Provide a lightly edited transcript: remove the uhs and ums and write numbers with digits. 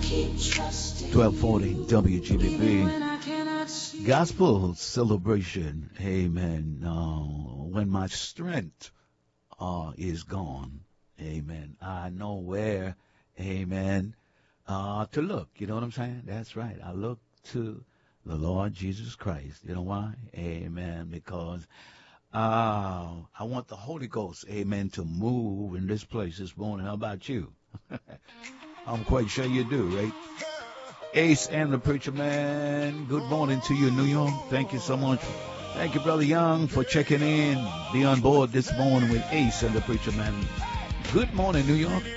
1240 WGBB. Gospel celebration. Amen. When my strength is gone. Amen. I know where, amen, to look. You know what I'm saying? That's right. I look to the Lord Jesus Christ. You know why? Amen. Because I want the Holy Ghost, amen, to move in this place this morning. How about you? I'm quite sure you do, right? Ace and the Preacher Man, good morning to you, New York. Thank you so much. Thank you, Brother Young, for checking in. Be on board this morning with Ace and the Preacher Man. Good morning, New York.